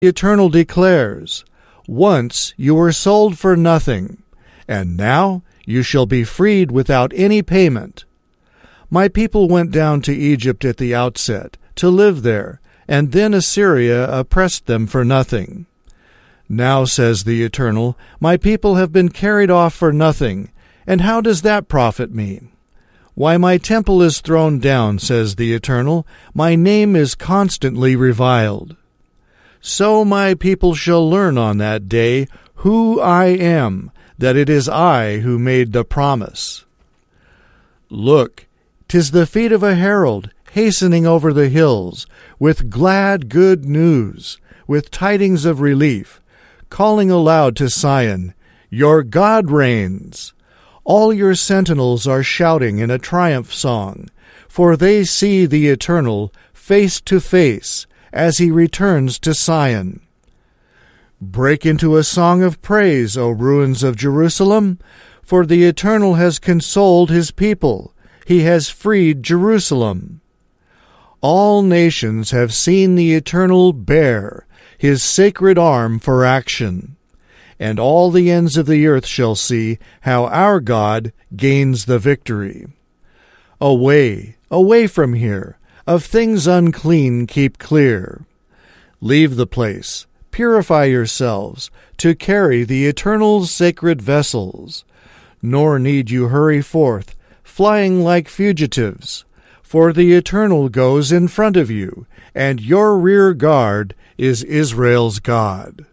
The Eternal declares, "Once you were sold for nothing, and now you shall be freed without any payment. My people went down to Egypt at the outset, to live there, and then Assyria oppressed them for nothing. Now, says the Eternal, my people have been carried off for nothing, and how does that profit me? Why, my temple is thrown down, says the Eternal, my name is constantly reviled. So my people shall learn on that day who I am, that it is I who made the promise. Look, 'tis the feet of a herald, hastening over the hills, with glad good news, with tidings of relief, calling aloud to Sion, Your God reigns! All your sentinels are shouting in a triumph song, for they see the Eternal face to face as he returns to Sion. Break into a song of praise, O ruins of Jerusalem, for the Eternal has consoled his people. He has freed Jerusalem. All nations have seen the Eternal bare his sacred arm for action, and all the ends of the earth shall see how our God gains the victory. Away, away from here, of things unclean keep clear. Leave the place, purify yourselves, to carry the Eternal's sacred vessels. Nor need you hurry forth, flying like fugitives, for the Eternal goes in front of you, and your rear guard is Israel's God.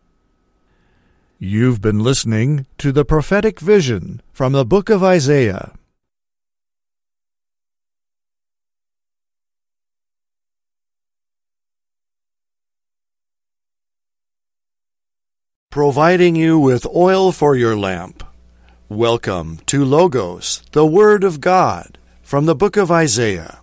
You've been listening to the prophetic vision from the book of Isaiah. Providing you with oil for your lamp. Welcome to Logos, the Word of God, from the book of Isaiah.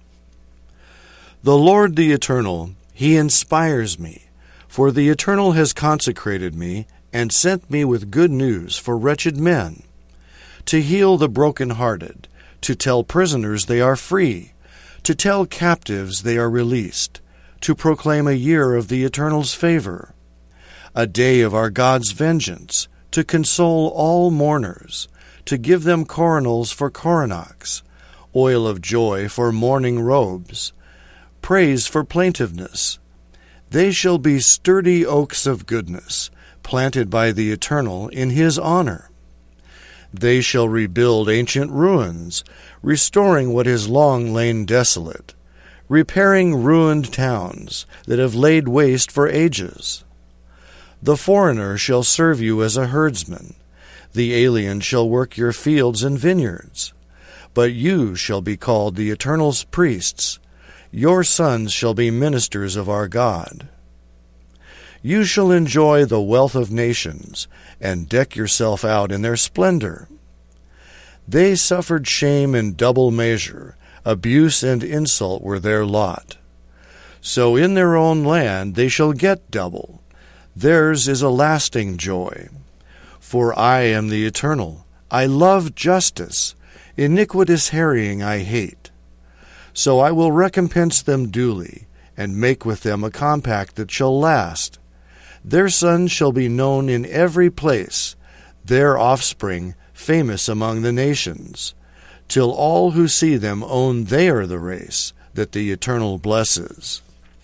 The Lord the Eternal, He inspires me, for the Eternal has consecrated me and sent me with good news for wretched men, to heal the broken-hearted, to tell prisoners they are free, to tell captives they are released, to proclaim a year of the Eternal's favor, a day of our God's vengeance, to console all mourners, to give them coronals for coronachs, oil of joy for mourning robes, praise for plaintiveness. They shall be sturdy oaks of goodness, planted by the Eternal in His honor. They shall rebuild ancient ruins, restoring what has long lain desolate, repairing ruined towns that have laid waste for ages. The foreigner shall serve you as a herdsman. The alien shall work your fields and vineyards. But you shall be called the Eternal's priests. Your sons shall be ministers of our God. You shall enjoy the wealth of nations, and deck yourself out in their splendor. They suffered shame in double measure. Abuse and insult were their lot. So in their own land they shall get double. Theirs is a lasting joy. For I am the Eternal. I love justice. Iniquitous harrying I hate. So I will recompense them duly, and make with them a compact that shall last. Their sons shall be known in every place, their offspring famous among the nations, till all who see them own they are the race that the Eternal blesses.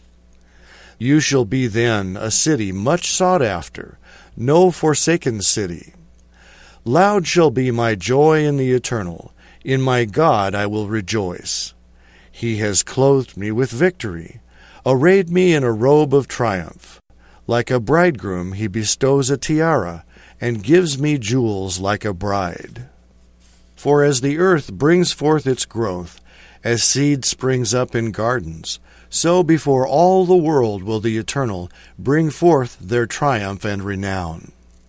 You shall be then a city much sought after, no forsaken city. Loud shall be my joy in the Eternal. In my God I will rejoice. He has clothed me with victory, arrayed me in a robe of triumph. Like a bridegroom he bestows a tiara, and gives me jewels like a bride. For as the earth brings forth its growth, as seed springs up in gardens, so before all the world will the Eternal bring forth their triumph and renown.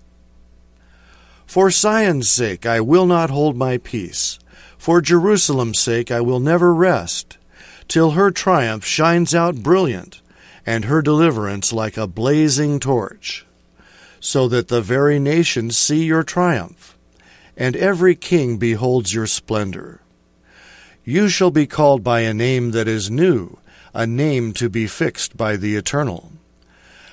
For Zion's sake I will not hold my peace. For Jerusalem's sake I will never rest, till her triumph shines out brilliant, and her deliverance like a blazing torch, so that the very nations see your triumph, and every king beholds your splendor. You shall be called by a name that is new, a name to be fixed by the Eternal.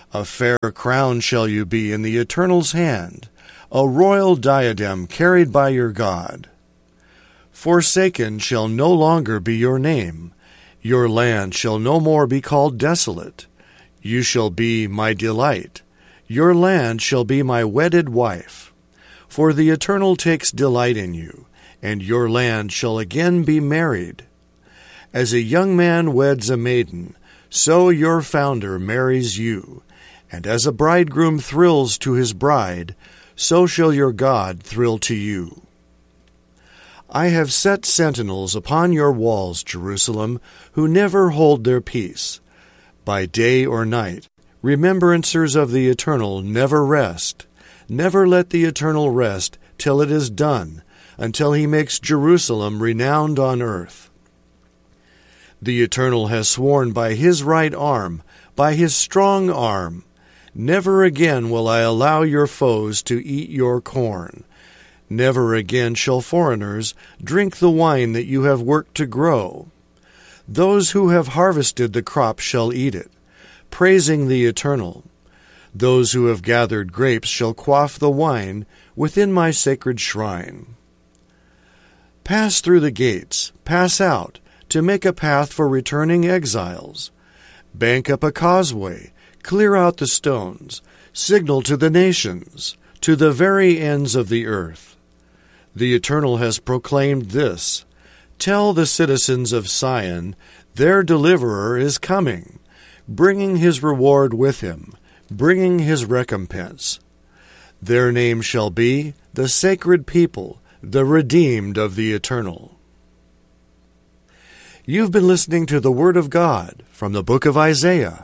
A fair crown shall you be in the Eternal's hand, a royal diadem carried by your God. Forsaken shall no longer be your name. Your land shall no more be called desolate. You shall be my delight. Your land shall be my wedded wife. For the Eternal takes delight in you, and your land shall again be married. As a young man weds a maiden, so your founder marries you. And as a bridegroom thrills to his bride, so shall your God thrill to you. I have set sentinels upon your walls, Jerusalem, who never hold their peace. By day or night, remembrancers of the Eternal never rest. Never let the Eternal rest till it is done, until he makes Jerusalem renowned on earth. The Eternal has sworn by his right arm, by his strong arm, never again will I allow your foes to eat your corn. Never again shall foreigners drink the wine that you have worked to grow. Those who have harvested the crop shall eat it, praising the Eternal. Those who have gathered grapes shall quaff the wine within my sacred shrine. Pass through the gates, pass out, to make a path for returning exiles. Bank up a causeway, clear out the stones, signal to the nations, to the very ends of the earth. The Eternal has proclaimed this. Tell the citizens of Sion, their deliverer is coming, bringing his reward with him, bringing his recompense. Their name shall be the sacred people, the redeemed of the Eternal. You've been listening to the Word of God from the book of Isaiah.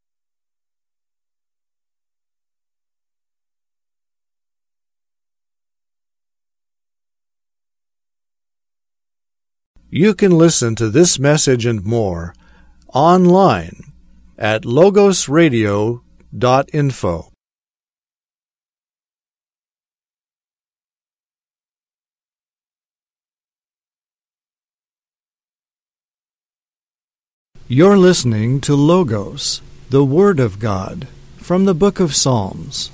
You can listen to this message and more online at logosradio.info. You're listening to Logos, the Word of God, from the book of Psalms.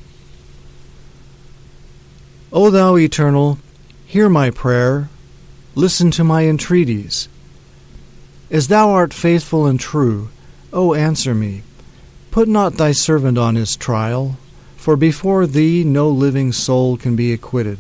O thou Eternal, hear my prayer. Listen to my entreaties. As thou art faithful and true, O answer me. Put not thy servant on his trial, for before thee no living soul can be acquitted.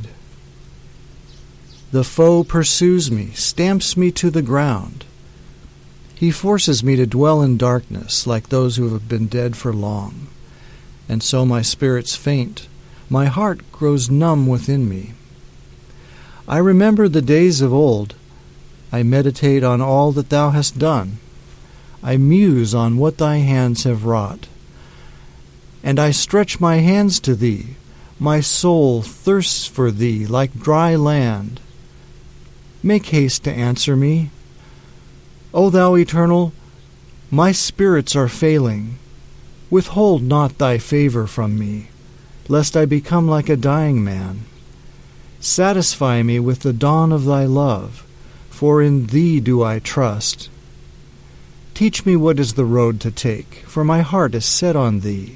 The foe pursues me, stamps me to the ground. He forces me to dwell in darkness like those who have been dead for long. And so my spirits faint, my heart grows numb within me. I remember the days of old. I meditate on all that thou hast done. I muse on what thy hands have wrought. And I stretch my hands to thee. My soul thirsts for thee like dry land. Make haste to answer me. O thou Eternal, my spirits are failing. Withhold not thy favor from me, lest I become like a dying man. Satisfy me with the dawn of thy love, for in thee do I trust. Teach me what is the road to take, for my heart is set on thee.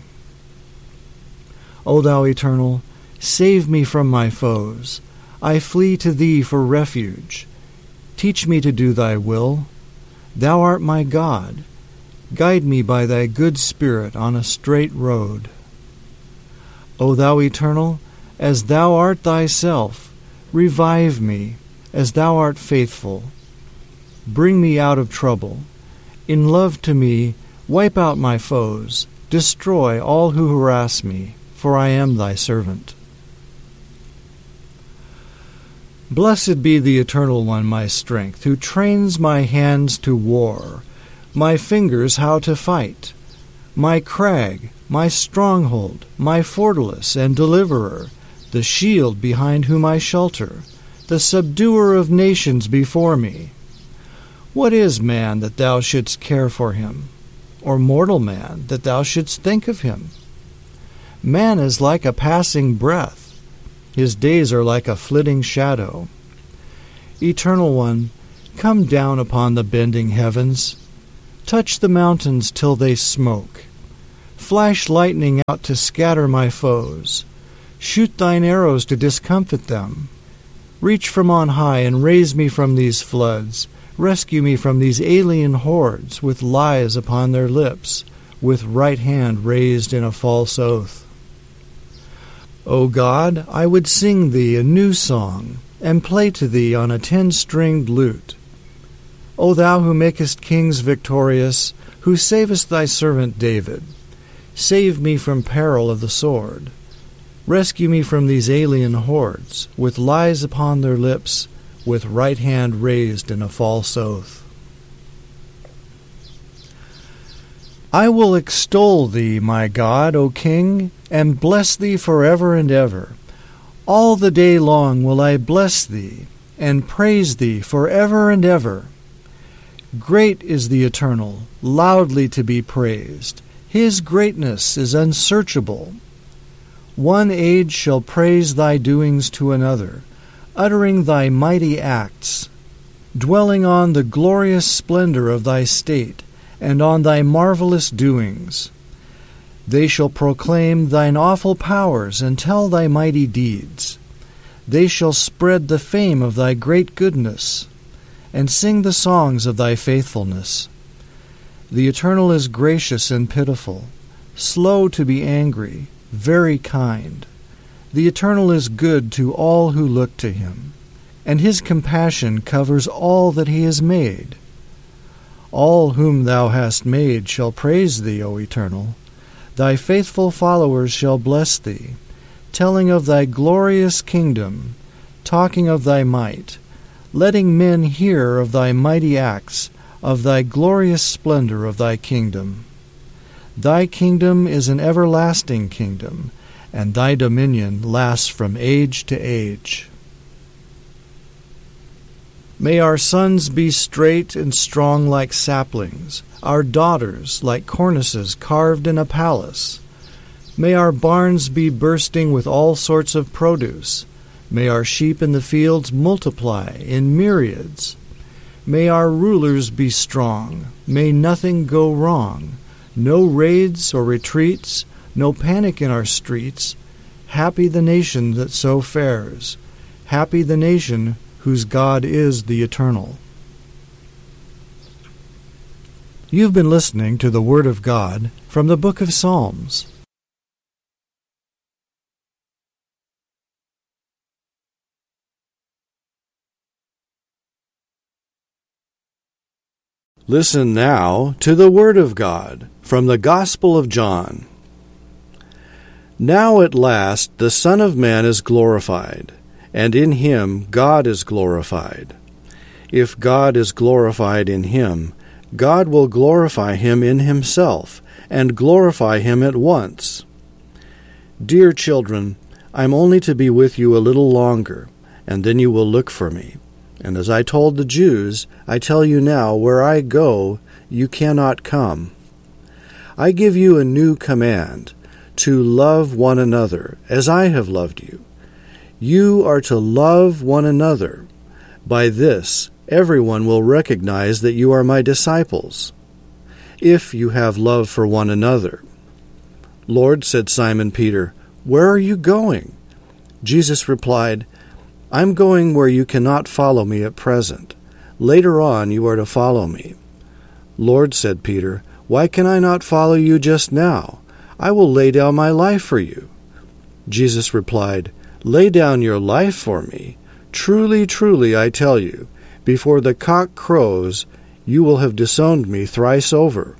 O thou Eternal, save me from my foes. I flee to thee for refuge. Teach me to do thy will. Thou art my God. Guide me by thy good Spirit on a straight road. O thou Eternal, as thou art thyself, revive me, as thou art faithful. Bring me out of trouble. In love to me, wipe out my foes. Destroy all who harass me, for I am thy servant. Blessed be the Eternal One, my strength, who trains my hands to war, my fingers how to fight, my crag, my stronghold, my fortalice and deliverer, the shield behind whom I shelter, the subduer of nations before me. What is man that thou shouldst care for him, or mortal man that thou shouldst think of him? Man is like a passing breath. His days are like a flitting shadow. Eternal One, come down upon the bending heavens. Touch the mountains till they smoke. Flash lightning out to scatter my foes. Shoot thine arrows to discomfit them. Reach from on high and raise me from these floods. Rescue me from these alien hordes, with lies upon their lips, with right hand raised in a false oath. O God, I would sing thee a new song, and play to thee on a 10-stringed lute. O thou who makest kings victorious, who savest thy servant David, save me from peril of the sword. Rescue me from these alien hordes, with lies upon their lips, with right hand raised in a false oath. I will extol thee, my God, O King, and bless thee forever and ever. All the day long will I bless thee, and praise thee forever and ever. Great is the Eternal, loudly to be praised. His greatness is unsearchable. One age shall praise thy doings to another, uttering thy mighty acts, dwelling on the glorious splendor of thy state, and on thy marvelous doings. They shall proclaim thine awful powers, and tell thy mighty deeds. They shall spread the fame of thy great goodness, and sing the songs of thy faithfulness. The Eternal is gracious and pitiful, slow to be angry, very kind. The Eternal is good to all who look to him, and his compassion covers all that he has made. All whom thou hast made shall praise thee, O Eternal. Thy faithful followers shall bless thee, telling of thy glorious kingdom, talking of thy might, letting men hear of thy mighty acts, of thy glorious splendor of thy kingdom. Thy kingdom is an everlasting kingdom, and thy dominion lasts from age to age. May our sons be straight and strong like saplings, our daughters like cornices carved in a palace. May our barns be bursting with all sorts of produce. May our sheep in the fields multiply in myriads. May our rulers be strong. May nothing go wrong. No raids or retreats, no panic in our streets. Happy the nation that so fares. Happy the nation whose God is the Eternal. You've been listening to the Word of God from the Book of Psalms. Listen now to the Word of God from the Gospel of John. Now at last the Son of Man is glorified, and in him God is glorified. If God is glorified in him, God will glorify him in himself, and glorify him at once. Dear children, I'm only to be with you a little longer, and then you will look for me. And as I told the Jews, I tell you now, where I go, you cannot come. I give you a new command, to love one another, as I have loved you. You are to love one another. By this, everyone will recognize that you are my disciples, if you have love for one another. Lord, said Simon Peter, where are you going? Jesus replied, I'm going where you cannot follow me at present. Later on you are to follow me. Lord, said Peter, why can I not follow you just now? I will lay down my life for you. Jesus replied, Lay down your life for me. Truly, truly, I tell you, before the cock crows, you will have disowned me thrice over.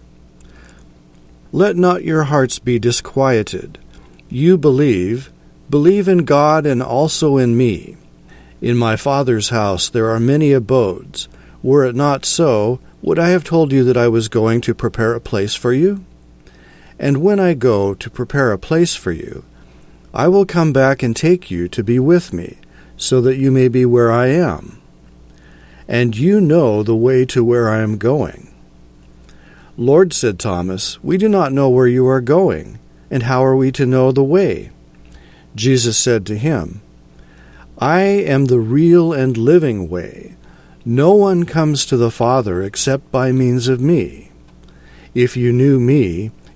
Let not your hearts be disquieted. You believe in God and also in me. In my Father's house there are many abodes. Were it not so, would I have told you that I was going to prepare a place for you? And when I go to prepare a place for you, I will come back and take you to be with me, so that you may be where I am. And you know the way to where I am going. Lord, said Thomas, we do not know where you are going, and how are we to know the way? Jesus said to him, I am the real and living way. No one comes to the Father except by means of me. If you knew me,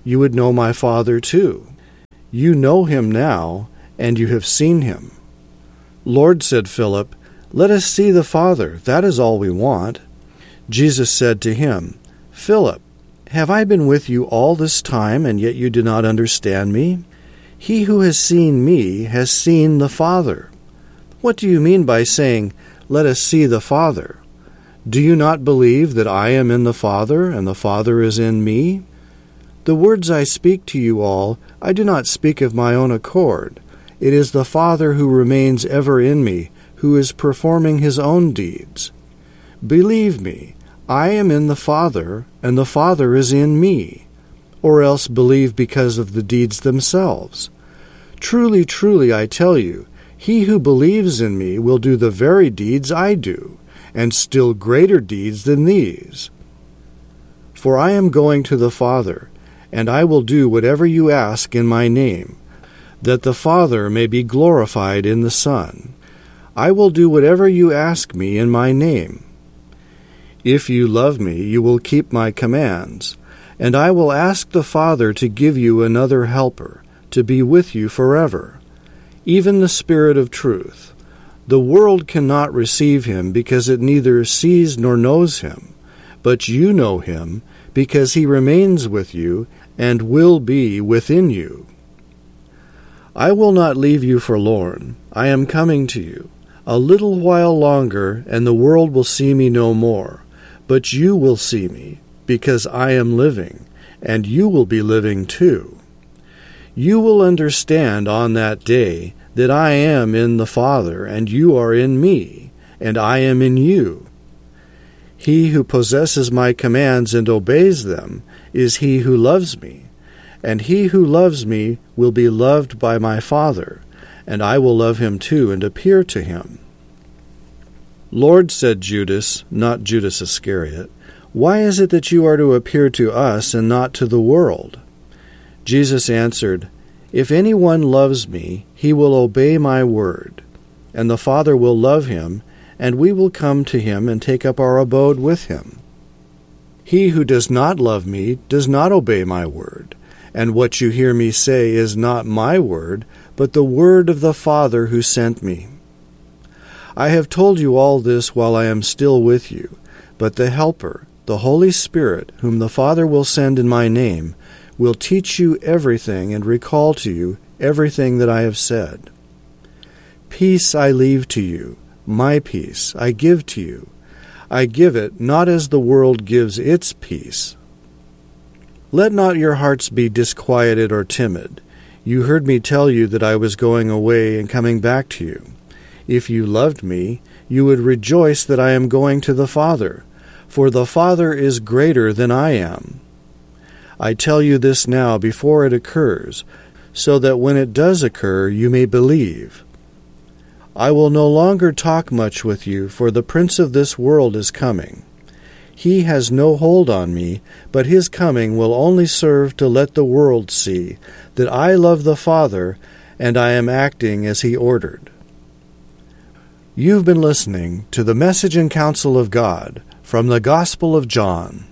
you would know my Father too. You know him now, and you have seen him." "Lord," said Philip, "let us see the Father. That is all we want." Jesus said to him, "Philip, have I been with you all this time, and yet you do not understand me? He who has seen me has seen the Father. What do you mean by saying, 'Let us see the Father'? Do you not believe that I am in the Father, and the Father is in me? The words I speak to you all, I do not speak of my own accord. It is the Father who remains ever in me, who is performing his own deeds. Believe me, I am in the Father, and the Father is in me. Or else believe because of the deeds themselves. Truly, truly, I tell you, he who believes in me will do the very deeds I do, and still greater deeds than these. For I am going to the Father, and I will do whatever you ask in my name, that the Father may be glorified in the Son. I will do whatever you ask me in my name. If you love me, you will keep my commands, and I will ask the Father to give you another helper, to be with you forever, even the Spirit of truth. The world cannot receive him because it neither sees nor knows him, but you know him because he remains with you and will be within you. I will not leave you forlorn. I am coming to you. A little while longer, and the world will see me no more. But you will see me, because I am living, and you will be living too. You will understand on that day that I am in the Father, and you are in me, and I am in you. He who possesses my commands and obeys them is he who loves me, and he who loves me will be loved by my Father, and I will love him too and appear to him." "Lord," said Judas, not Judas Iscariot, "why is it that you are to appear to us and not to the world?" Jesus answered, "If anyone loves me, he will obey my word, and the Father will love him, and we will come to him and take up our abode with him. He who does not love me does not obey my word, and what you hear me say is not my word, but the word of the Father who sent me. I have told you all this while I am still with you, but the Helper, the Holy Spirit, whom the Father will send in my name, will teach you everything and recall to you everything that I have said. Peace I leave to you, my peace I give to you. I give it not as the world gives its peace. Let not your hearts be disquieted or timid. You heard me tell you that I was going away and coming back to you. If you loved me, you would rejoice that I am going to the Father, for the Father is greater than I am. I tell you this now before it occurs, so that when it does occur you may believe. I will no longer talk much with you, for the prince of this world is coming. He has no hold on me, but his coming will only serve to let the world see that I love the Father, and I am acting as he ordered." You've been listening to the Message and Counsel of God from the Gospel of John.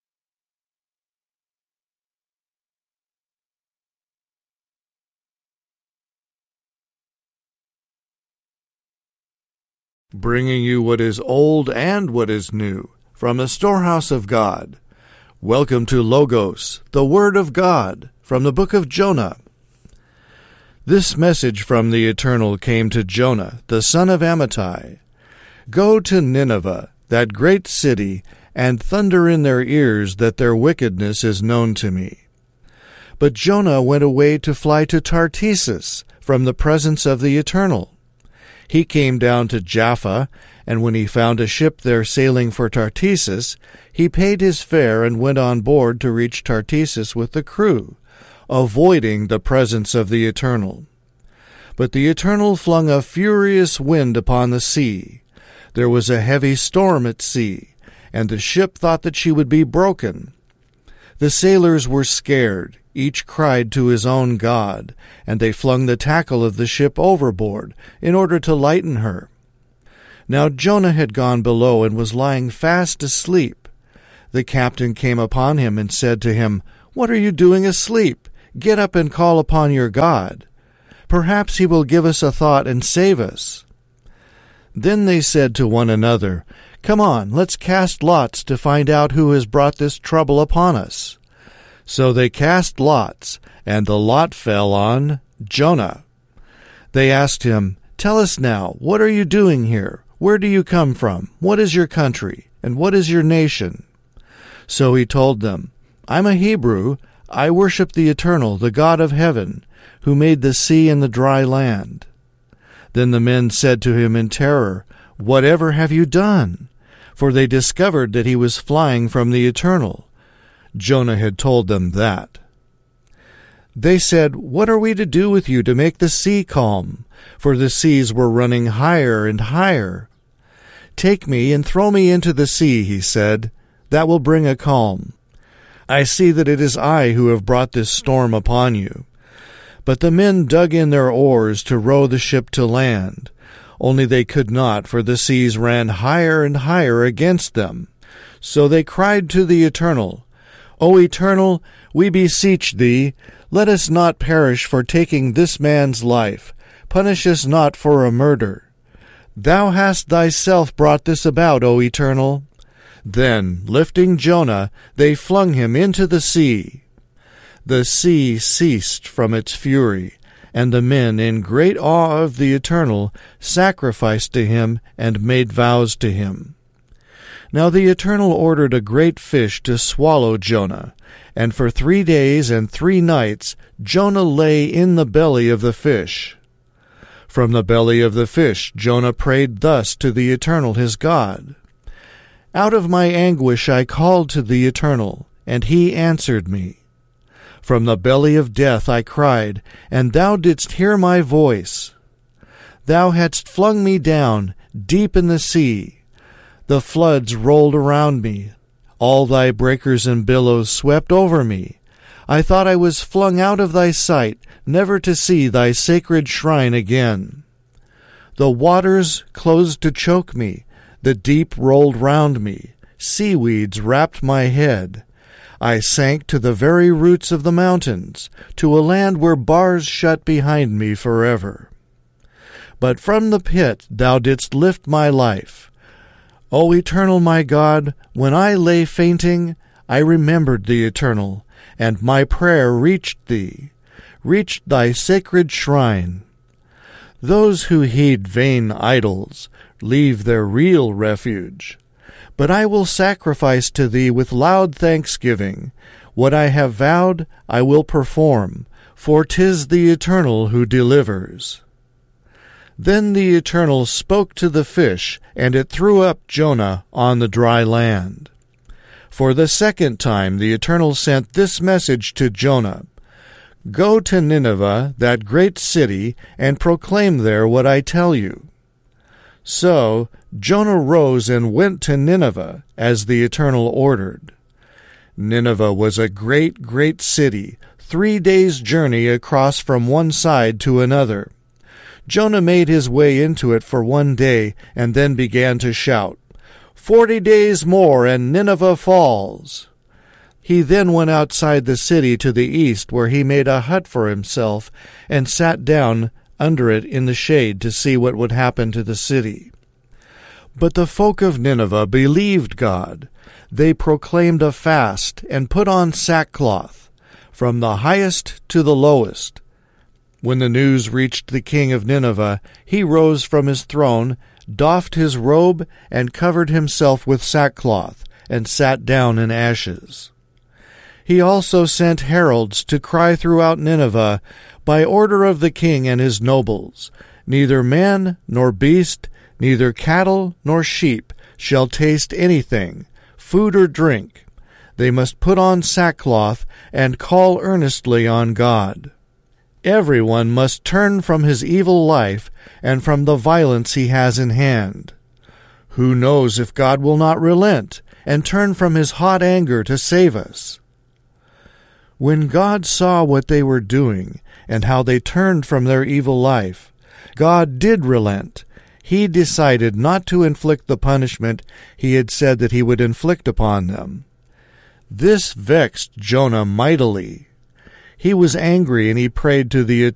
Bringing you what is old and what is new from the storehouse of God. Welcome to Logos, the Word of God, from the book of Jonah. This message from the Eternal came to Jonah, the son of Amittai. Go to Nineveh, that great city, and thunder in their ears that their wickedness is known to me. But Jonah went away to fly to Tartessus from the presence of the Eternal. He came down to Jaffa, and when he found a ship there sailing for Tartessus, he paid his fare and went on board to reach Tartessus with the crew, avoiding the presence of the Eternal. But the Eternal flung a furious wind upon the sea. There was a heavy storm at sea, and the ship thought that she would be broken. The sailors were scared. Each cried to his own god, and they flung the tackle of the ship overboard in order to lighten her. Now Jonah had gone below and was lying fast asleep. The captain came upon him and said to him, "What are you doing asleep? Get up and call upon your God. Perhaps he will give us a thought and save us." Then they said to one another, "Come on, let's cast lots to find out who has brought this trouble upon us." So they cast lots, and the lot fell on Jonah. They asked him, "Tell us now, what are you doing here? Where do you come from? What is your country? And what is your nation?" So he told them, "I'm a Hebrew. I worship the Eternal, the God of heaven, who made the sea and the dry land." Then the men said to him in terror, "Whatever have you done?" For they discovered that he was flying from the Eternal. Jonah had told them that. They said, "What are we to do with you to make the sea calm?" For the seas were running higher and higher. "Take me and throw me into the sea," he said. "That will bring a calm. I see that it is I who have brought this storm upon you." But the men dug in their oars to row the ship to land. Only they could not, for the seas ran higher and higher against them. So they cried to the Eternal, "O Eternal, we beseech thee, let us not perish for taking this man's life. Punish us not for a murder. Thou hast thyself brought this about, O Eternal." Then, lifting Jonah, they flung him into the sea. The sea ceased from its fury, and the men, in great awe of the Eternal, sacrificed to him and made vows to him. Now the Eternal ordered a great fish to swallow Jonah, and for 3 days and 3 nights Jonah lay in the belly of the fish. From the belly of the fish Jonah prayed thus to the Eternal his God, "Out of my anguish I called to the Eternal, and he answered me. From the belly of death I cried, and thou didst hear my voice. Thou hadst flung me down deep in the sea. The floods rolled around me. All thy breakers and billows swept over me. I thought I was flung out of thy sight, never to see thy sacred shrine again. The waters closed to choke me. The deep rolled round me. Seaweeds wrapped my head. I sank to the very roots of the mountains, to a land where bars shut behind me forever. But from the pit thou didst lift my life. O Eternal my God, when I lay fainting, I remembered the Eternal, and my prayer reached thee, reached thy sacred shrine. Those who heed vain idols leave their real refuge. But I will sacrifice to thee with loud thanksgiving. What I have vowed I will perform, for 'tis the Eternal who delivers." Then the Eternal spoke to the fish, and it threw up Jonah on the dry land. For the 2nd time the Eternal sent this message to Jonah, "Go to Nineveh, that great city, and proclaim there what I tell you." So Jonah rose and went to Nineveh, as the Eternal ordered. Nineveh was a great, great city, 3 days' journey across from one side to another. Jonah made his way into it for 1 day, and then began to shout, "40 days more, and Nineveh falls." He then went outside the city to the east, where he made a hut for himself, and sat down under it in the shade to see what would happen to the city. But the folk of Nineveh believed God. They proclaimed a fast and put on sackcloth, from the highest to the lowest. When the news reached the king of Nineveh, he rose from his throne, doffed his robe, and covered himself with sackcloth, and sat down in ashes. He also sent heralds to cry throughout Nineveh, by order of the king and his nobles, "Neither man nor beast, neither cattle nor sheep shall taste anything, food or drink. They must put on sackcloth and call earnestly on God. Everyone must turn from his evil life and from the violence he has in hand. Who knows if God will not relent and turn from his hot anger to save us?" When God saw what they were doing, and how they turned from their evil life, God did relent. He decided not to inflict the punishment he had said that he would inflict upon them. This vexed Jonah mightily. He was angry, and he prayed to the